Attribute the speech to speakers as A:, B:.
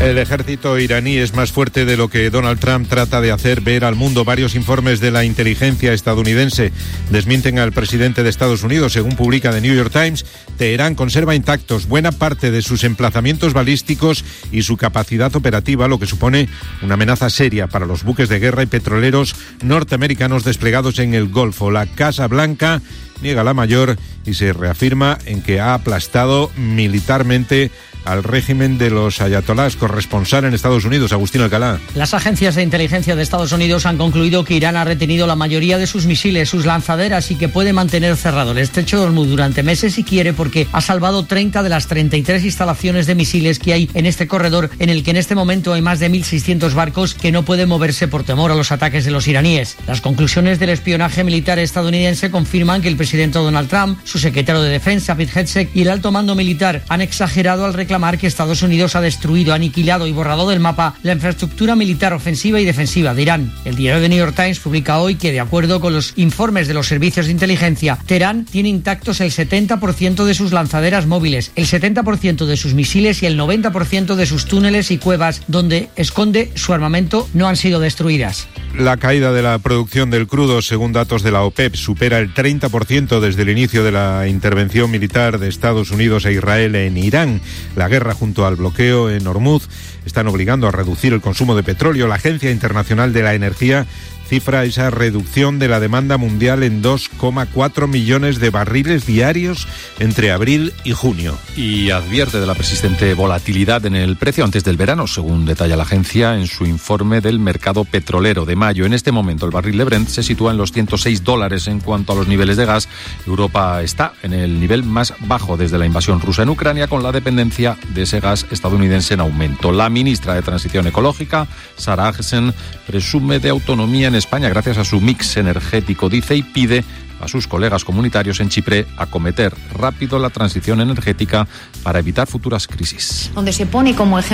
A: El ejército iraní es más fuerte de lo que Donald Trump trata de hacer ver al mundo. Varios informes de la inteligencia estadounidense desmienten al presidente de Estados Unidos. Según publica The New York Times, Teherán conserva intactos buena parte de sus emplazamientos balísticos y su capacidad operativa, lo que supone una amenaza seria para los buques de guerra y petroleros norteamericanos desplegados en el Golfo. La Casa Blanca niega la mayor y se reafirma en que ha aplastado militarmente al régimen de los ayatolás. Corresponsal en Estados Unidos, Agustín Alcalá.
B: Las agencias de inteligencia de Estados Unidos han concluido que Irán ha retenido la mayoría de sus misiles, sus lanzaderas y que puede mantener cerrado el estrecho de Hormuz durante meses si quiere, porque ha salvado 30 de las 33 instalaciones de misiles que hay en este corredor, en el que en este momento hay más de 1.600 barcos que no pueden moverse por temor a los ataques de los iraníes. Las conclusiones del espionaje militar estadounidense confirman que el presidente Donald Trump, su secretario de Defensa, Pete Hegseth, y el alto mando militar han exagerado al reclamar que Estados Unidos ha destruido, aniquilado y borrado del mapa la infraestructura militar ofensiva y defensiva de Irán. El diario The New York Times publica hoy que, de acuerdo con los informes de los servicios de inteligencia, Teherán tiene intactos el 70% de sus lanzaderas móviles, el 70% de sus misiles y el 90% de sus túneles y cuevas donde esconde su armamento no han sido destruidas.
A: La caída de la producción del crudo, según datos de la OPEP, supera el 30% desde el inicio de la intervención militar de Estados Unidos e Israel en Irán. La guerra junto al bloqueo en Hormuz están obligando a reducir el consumo de petróleo. La Agencia Internacional de la Energía cifra esa reducción de la demanda mundial en 2,4 millones de barriles diarios entre abril y junio.
C: Y advierte de la persistente volatilidad en el precio antes del verano, según detalla la agencia en su informe del mercado petrolero de mayo. En este momento el barril de Brent se sitúa en los $106. En cuanto a los niveles de gas, Europa está en el nivel más bajo desde la invasión rusa en Ucrania, con la dependencia de ese gas estadounidense en aumento. La ministra de Transición Ecológica, Sara Agesen, presume de autonomía en España gracias a su mix energético, dice, y pide a sus colegas comunitarios en Chipre acometer rápido la transición energética para evitar futuras crisis.
D: Donde se pone como ejemplo